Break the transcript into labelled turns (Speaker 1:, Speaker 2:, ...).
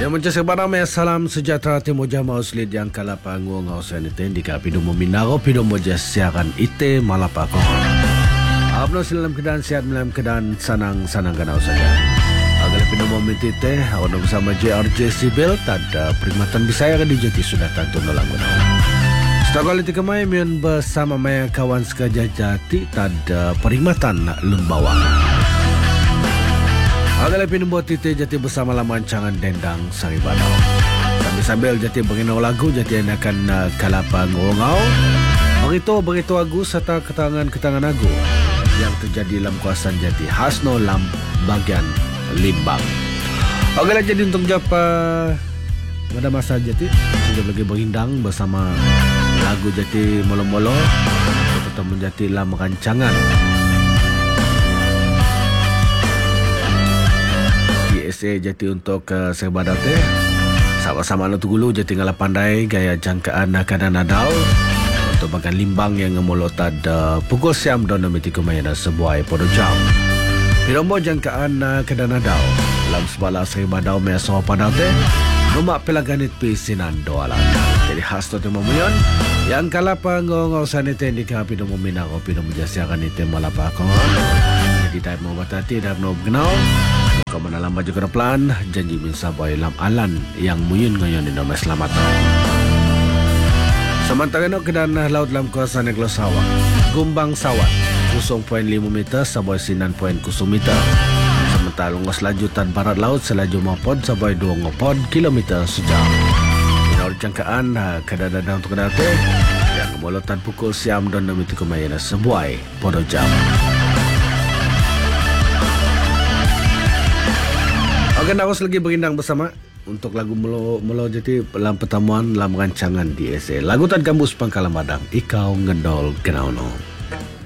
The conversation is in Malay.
Speaker 1: Ya mencari barang salam sejahtera timo jama uslid yang kala panggung ngausan ite indika pido mo minaro pido mo siaran ite malapako. Abno silam kedan sehat malam kedan sanang kanau saja. Agar pido mo mitite ono bersama JRJ Sibil tada peringatan Bisaya di Jati sudah tentu nolang benau. Setelah itu kemai mian bersama maya kawan sekaja Jati tada peringatan Lembawang. Agar lebih membuat tite Jati bersama laman cangan dendang Saribadau. Sambil Jati berinau lagu Jati akan kalapa ngongau. Berito agu serta ketangan agu yang terjadi dalam kawasan Jati Hasno lam bagian Limbang. Agar jadi untuk japa pada masa Jati sudah lagi berindang bersama lagu Jati molo-molo tetap menjadi lam rancangan. Jati untuk Saribadau teh sama-sama lu tugulu Jati ngala pandai gaya jangkaan kadang nadal untuk bagian Limbang yang ngemolotad pukul siam don nomitiku mayana sebuah podo jam pirombo jangkaan kadang nadal dalam sebala Saribadau maya soha padau teh numak pelaganit pisinan doalan jadi khas tu memuyon yang kalapa ngongau sanite indika pido meminaro pido menjasiakan ite malapakon jadi daim mau batati daim mau kenal kau menalam baju keraplan janji minsa boy lam alan yang muyun ngayon di nama selamat. Sementara nak kedan laut dalam kawasan Negeri Sawak, Gumbang Sawat 0.5 meter saboy 9.0 meter. Sementara lungos lanjutan barat laut selaju mapod saboy 2 kilometer sejam. Menurut jangkaan kadang-kadang untuk kedate yang molotan pukul siam dan nomiti kumayana sebuah podo jam. Akan harus lagi berindang bersama untuk lagu Melo Jati dalam pertemuan dalam rancangan di SA. Lagu Tan Gambus Pangkalan Madang, Ikau Ngendol Kenauno.